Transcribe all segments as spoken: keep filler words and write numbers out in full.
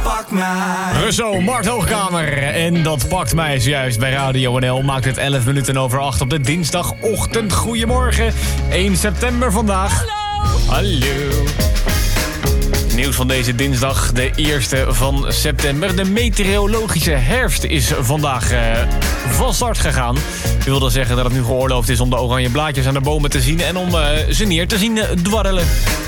pakt mij. Russo, Mart Hoogkamer. En dat pakt mij zojuist bij Radio N L. Maakt het elf minuten over acht op de dinsdagochtend. Goedemorgen, één september vandaag. Hallo. Hallo. Nieuws van deze dinsdag, de eerste van september. De meteorologische herfst is vandaag uh, van start gegaan. Dat wil dan zeggen dat het nu geoorloofd is om de oranje blaadjes aan de bomen te zien... en om uh, ze neer te zien uh, dwarrelen.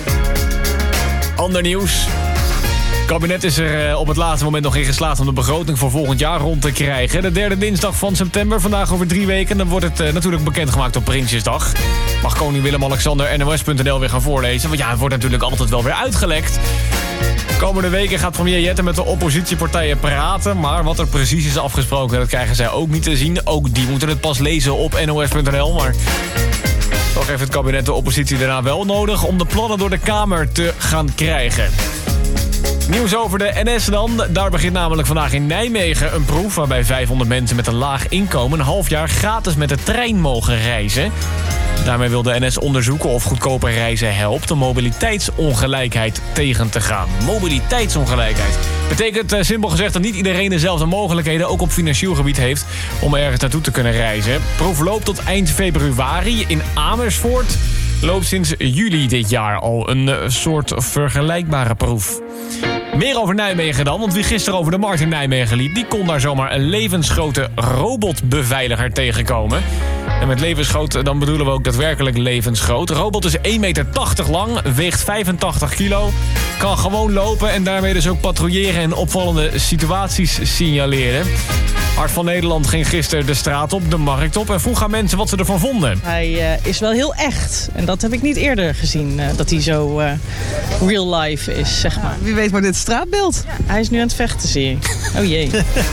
Ander nieuws. Het kabinet is er uh, op het laatste moment nog in geslaagd om de begroting voor volgend jaar rond te krijgen. De derde dinsdag van september, vandaag over drie weken. Dan wordt het uh, natuurlijk bekendgemaakt op Prinsjesdag. Mag koning Willem-Alexander N O S punt N L weer gaan voorlezen. Want ja, het wordt natuurlijk altijd wel weer uitgelekt. Komende weken gaat premier Jette met de oppositiepartijen praten. Maar wat er precies is afgesproken, dat krijgen zij ook niet te zien. Ook die moeten het pas lezen op N O S punt N L. Maar toch heeft het kabinet de oppositie daarna wel nodig om de plannen door de Kamer te gaan krijgen. Nieuws over de N S dan. Daar begint namelijk vandaag in Nijmegen een proef... waarbij vijfhonderd mensen met een laag inkomen... een half jaar gratis met de trein mogen reizen. Daarmee wil de N S onderzoeken of goedkoper reizen helpt... om mobiliteitsongelijkheid tegen te gaan. Mobiliteitsongelijkheid. Betekent uh, simpel gezegd dat niet iedereen dezelfde mogelijkheden... ook op financieel gebied heeft om ergens naartoe te kunnen reizen. Proef loopt tot eind februari in Amersfoort. Loopt sinds juli dit jaar al een uh, soort vergelijkbare proef. Meer over Nijmegen dan, want wie gisteren over de markt in Nijmegen liep... die kon daar zomaar een levensgrote robotbeveiliger tegenkomen. En met levensgroot dan bedoelen we ook daadwerkelijk levensgroot. De robot is één meter tachtig lang, weegt vijfentachtig kilo... kan gewoon lopen en daarmee dus ook patrouilleren... en opvallende situaties signaleren. Hart van Nederland ging gisteren de straat op, de markt op... en vroeg aan mensen wat ze ervan vonden. Hij uh, is wel heel echt. En dat heb ik niet eerder gezien, uh, dat hij zo uh, real life is, zeg maar. Wie weet maar dit straatbeeld. Ja, hij is nu aan het vechten, zie ik. Oh jee.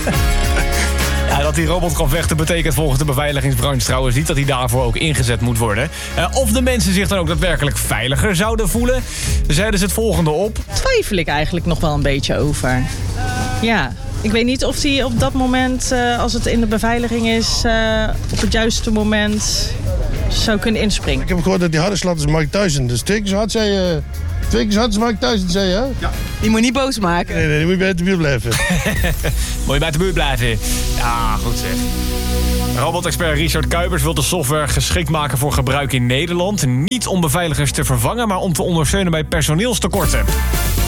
Ja, dat die robot kan vechten betekent volgens de beveiligingsbranche trouwens niet... dat hij daarvoor ook ingezet moet worden. Uh, of de mensen zich dan ook daadwerkelijk veiliger zouden voelen... zeiden ze het volgende op. Twijfel ik eigenlijk nog wel een beetje over. Ja, ik weet niet of hij op dat moment, uh, als het in de beveiliging is... Uh, op het juiste moment zou kunnen inspringen. Ik heb gehoord dat die harde slat is Mike Tyson. Dus twee keer zo hard zei je... Twee keer zo hard is Mike Tyson, zei je, hè? Ja. Die moet je niet boos maken. Nee, nee, die moet je bij de buurt blijven. Moet je bij de buurt blijven. Ja, goed zeg. Robotexpert Richard Kuipers wil de software geschikt maken voor gebruik in Nederland. Niet om beveiligers te vervangen, maar om te ondersteunen bij personeelstekorten.